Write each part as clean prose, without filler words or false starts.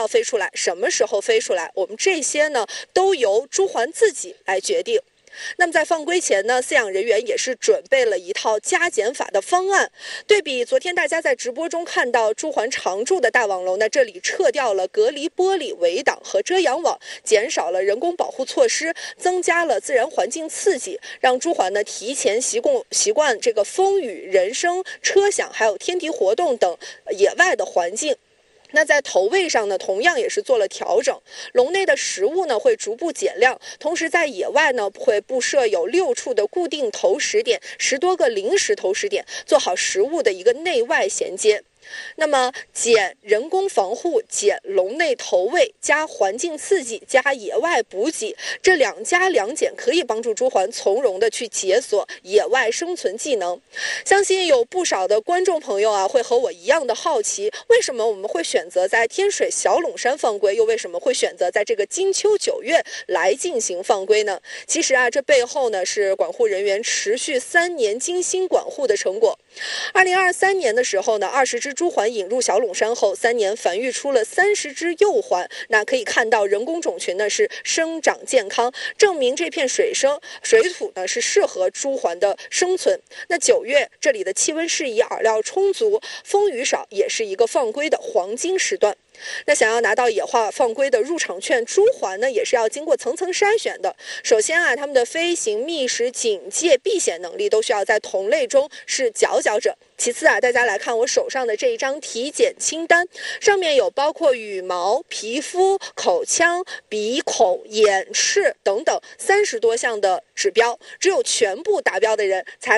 要飞出来，什么时候飞出来，我们这些呢都由朱鹮自己来决定。那么在放归前呢，饲养人员也是准备了一套加减法的方案。对比昨天大家在直播中看到朱鹮常驻的大网笼，那这里撤掉了隔离玻璃、围挡和遮阳网，减少了人工保护措施，增加了自然环境刺激，让朱鹮呢提前习惯这个风雨、人声、车响还有天敌活动等野外的环境。那在投喂上呢，同样也是做了调整，笼内的食物呢会逐步减量，同时在野外呢会布设有6处的固定投食点，10多个临时投食点，做好食物的一个内外衔接。那么减人工防护、减笼内投喂、加环境刺激、加野外补给，这2加2减可以帮助朱鹮从容的去解锁野外生存技能。相信有不少的观众朋友啊，会和我一样的好奇，为什么我们会选择在天水小垄山放归，又为什么会选择在这个金秋9月来进行放归呢？其实啊，这背后呢是管护人员持续3年精心管护的成果。2023年的时候呢，20只朱鹮引入小垄山后，3年繁育出了30只幼鹮。那可以看到人工种群呢是生长健康，证明这片水土呢是适合朱鹮的生存。那9月这里的气温适宜，饵料充足，风雨少，也是一个放归的黄金时段。那想要拿到野化放归的入场券，朱鹮呢也是要经过层层筛选的。首先啊，它们的飞行、觅食、警戒、避险能力都需要在同类中是佼佼者。其次啊，大家来看我手上的这一张体检清单，上面有包括羽毛、皮肤、口腔、鼻孔、眼、翅等等30多项的指标，只有全部达标的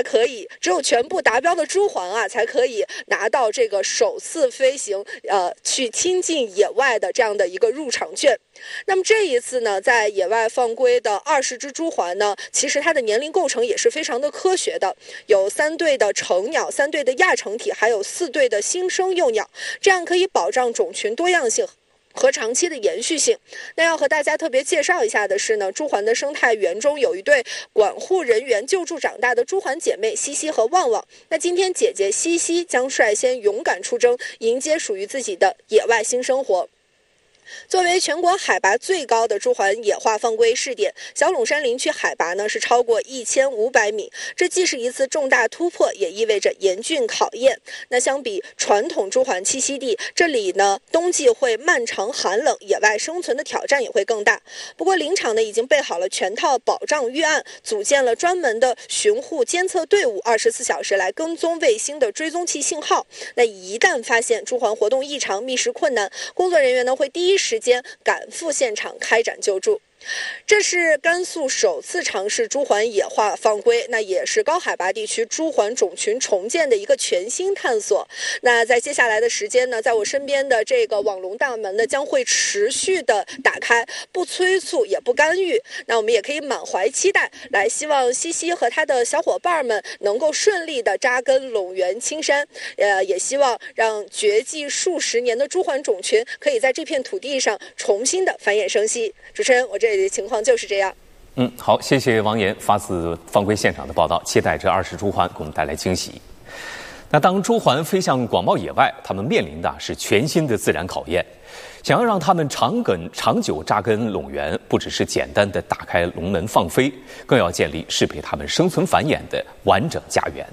朱鹮啊，才可以拿到这个首次飞行去亲近野外的这样的一个入场券。那么这一次呢，在野外放归的20只朱鹮呢，其实它的年龄构成也是非常的科学的，有3对的成鸟、3对的亚成体，还有4对的新生幼鸟，这样可以保障种群多样性和长期的延续性。那要和大家特别介绍一下的是呢，朱鹮的生态园中有一对管护人员救助长大的朱鹮姐妹西西和旺旺。那今天姐姐西西将率先勇敢出征，迎接属于自己的野外新生活。作为全国海拔最高的朱鹮野化放归试点，小垄山林区海拔呢是超过1500米，这既是一次重大突破，也意味着严峻考验。那相比传统朱鹮栖息地，这里呢冬季会漫长寒冷，野外生存的挑战也会更大。不过林场呢已经备好了全套保障预案，组建了专门的巡护监测队伍，24小时来跟踪卫星的追踪器信号。那一旦发现朱鹮活动异常、觅食困难，工作人员呢会第一时间赶赴现场开展救助。这是甘肃首次尝试朱鹮野化放归，那也是高海拔地区朱鹮种群重建的一个全新探索。那在接下来的时间呢，在我身边的这个网笼大门呢将会持续的打开，不催促也不干预。那我们也可以满怀期待，来希望西西和他的小伙伴们能够顺利的扎根陇源青山，也希望让绝迹数十年的朱鹮种群可以在这片土地上重新的繁衍生息。主持人，我这里的情况就是这样。 好，谢谢王岩发自放归现场的报道，期待这20朱鹮给我们带来惊喜。那当朱鹮飞向广袤野外，它们面临的是全新的自然考验。想要让它们长久扎根陇源，不只是简单的打开笼门放飞，更要建立适配它们生存繁衍的完整家园。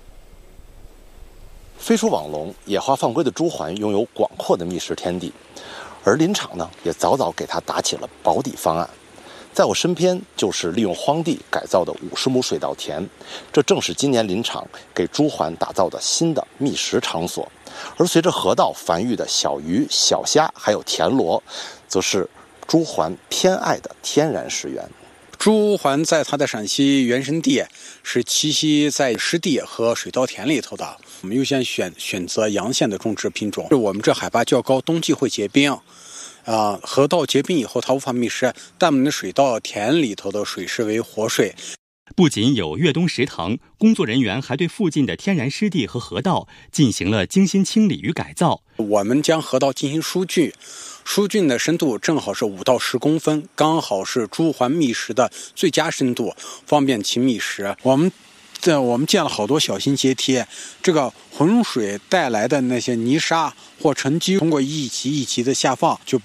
飞出网笼，野化放归的朱鹮拥有广阔的觅食天地，而林场呢，也早早给它打起了保底方案。在我身边就是利用荒地改造的50亩水稻田，这正是今年林场给朱鹮打造的新的觅食场所。而随着河道繁育的小鱼、小虾还有田螺，则是朱鹮偏爱的天然食源。 朱鹮在它的陕西原生地是栖息在湿地和水稻田里头的，我们优先选择阳线的种植品种。我们这海拔较高，冬季会结冰。河道结冰以后它无法觅食，但我们的水稻田里头的水是为活水。 不仅有越冬食堂，工作人员还对附近的天然湿地和河道进行了精心清理与改造。 我们将河道进行疏浚的深度正好是5到10公分，刚好是朱鹮觅食的最佳深度，方便其觅食。我们建了好多小型阶梯，这个洪水带来的那些泥沙或沉积，通过一级一级的下放，就